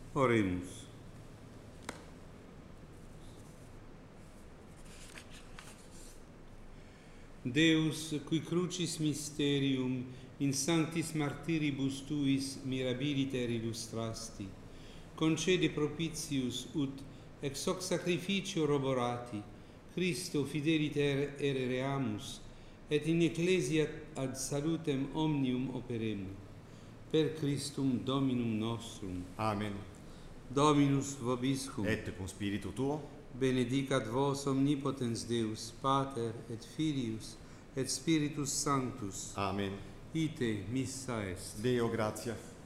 Oremus. Deus, qui crucis mysterium in sanctis martyribus tuis mirabiliter illustrasti, concede propitius ut ex hoc sacrificio roborati Christo fideliter erereamus et in ecclesia ad salutem omnium operemur. Per Christum Dominum nostrum. Amen. Dominus vobiscum. Et cum spiritu tuo. Benedicat vos omnipotens Deus, Pater et Filius et Spiritus Sanctus. Amen. Ite missa est. Deo gratias.